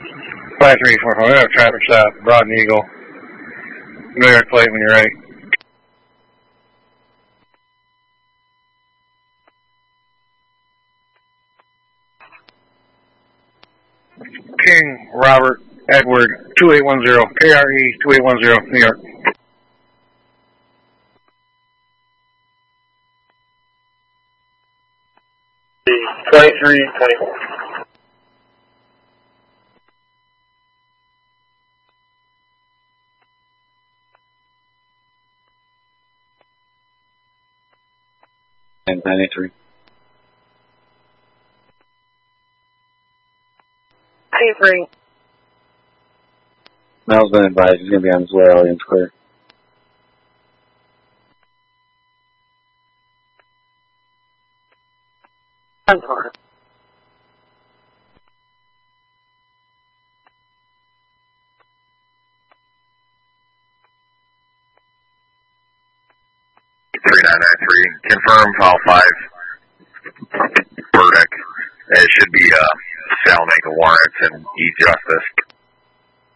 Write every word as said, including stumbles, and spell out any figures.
five three four four, we have a traffic stop, Broad and Eagle. New York plate when you're ready. King Robert Edward two eight one zero, K R E two eight one zero, New York. twenty-three twenty-four. And ninety-three. ninety-three. Mel's been advised he's going to be on his way, audience clear. I'm sorry. three nine nine three, confirm file five, Burdick. It should be uh, Salamaker warrants and E-Justice.